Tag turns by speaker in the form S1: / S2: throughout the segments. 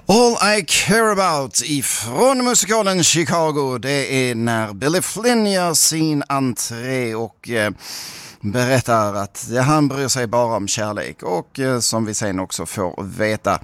S1: All I care about ifrån musikalen Chicago, det är när Billy Flynn gör sin entré och berättar att han bryr sig bara om kärlek och som vi sen också får veta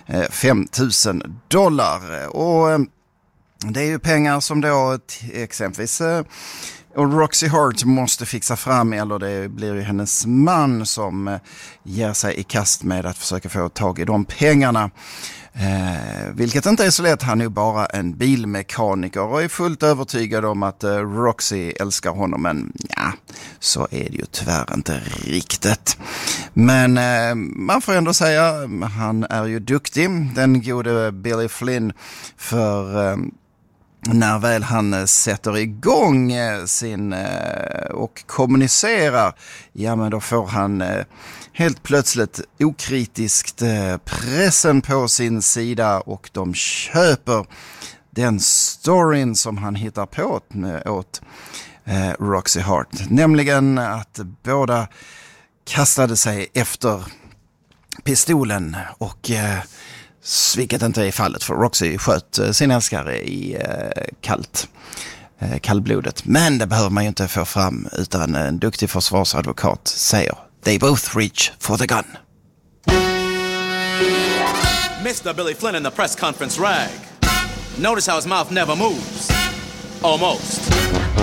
S1: $5,000. Och det är ju pengar som då exempelvis Roxy Hart måste fixa fram, eller det blir ju hennes man som ger sig i kast med att försöka få tag i de pengarna. Vilket inte är så lätt. Han är ju bara en bilmekaniker och är fullt övertygad om att Roxy älskar honom, men ja, så är det ju tyvärr inte riktigt. Men man får ändå säga, han är ju duktig, den gode Billy Flynn, för när väl han sätter igång sin och kommunicerar, ja men då får han helt plötsligt okritiskt pressen på sin sida och de köper den storyn som han hittar på åt Roxy Hart. Nämligen att båda kastade sig efter pistolen och vilket inte är fallet, för Roxy sköt sin älskare i kallblodet. Men det behöver man ju inte få fram, utan en duktig försvarsadvokat säger they both reach for the gun.
S2: Mr. Billy Flynn in the press conference rag. Notice how his mouth never moves. Almost.